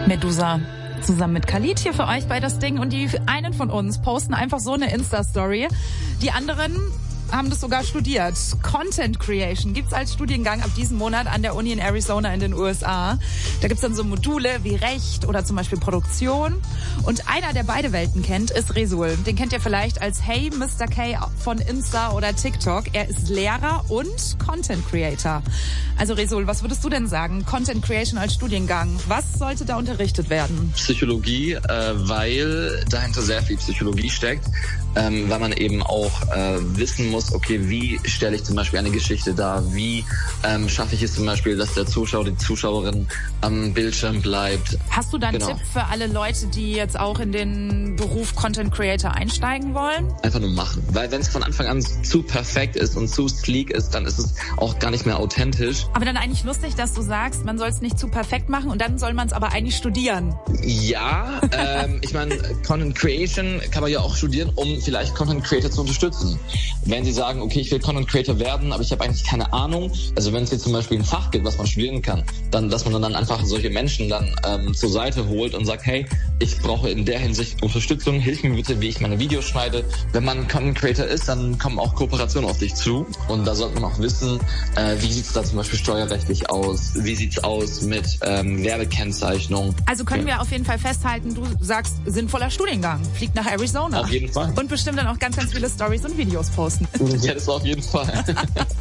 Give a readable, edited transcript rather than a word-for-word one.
Medusa. Zusammen mit Khalid hier für euch bei das Ding und die einen von uns posten einfach so eine Insta-Story. Die anderen haben das sogar studiert. Content Creation gibt's als Studiengang ab diesem Monat an der Uni in Arizona in den USA. Da gibt's dann so Module wie Recht oder zum Beispiel Produktion. Und einer, der beide Welten kennt, ist Resul. Den kennt ihr vielleicht als Hey Mr. K von Insta oder TikTok. Er ist Lehrer und Content Creator. Also Resul, was würdest du denn sagen? Content Creation als Studiengang. Was sollte da unterrichtet werden? Psychologie, weil dahinter sehr viel Psychologie steckt. Weil man eben auch wissen muss, okay, wie stelle ich zum Beispiel eine Geschichte dar, wie schaffe ich es zum Beispiel, dass der Zuschauer, die Zuschauerin am Bildschirm bleibt. Hast du da einen Tipp für alle Leute, die jetzt auch in den Beruf Content Creator einsteigen wollen? Einfach nur machen, weil wenn es von Anfang an zu perfekt ist und zu sleek ist, dann ist es auch gar nicht mehr authentisch. Aber dann eigentlich lustig, dass du sagst, man soll es nicht zu perfekt machen und dann soll man es aber eigentlich studieren. Ja, ich meine, Content Creation kann man ja auch studieren, um vielleicht Content Creator zu unterstützen. Wenn Sie sagen, okay, ich will Content Creator werden, aber ich habe eigentlich keine Ahnung, also wenn es jetzt zum Beispiel ein Fach gibt, was man studieren kann, dann, dass man dann einfach solche Menschen dann zur Seite holt und sagt, hey, ich brauche in der Hinsicht Unterstützung, hilf mir bitte, wie ich meine Videos schneide. Wenn man Content Creator ist, dann kommen auch Kooperationen auf dich zu und da sollte man auch wissen, wie sieht es da zum Beispiel steuerrechtlich aus, wie sieht es aus mit Werbekennzeichnung. Also können wir auf jeden Fall festhalten, du sagst, sinnvoller Studiengang, fliegt nach Arizona. Auf jeden Fall. Und bestimmt dann auch ganz, ganz viele Stories und Videos posten. Ja, das auf jeden Fall.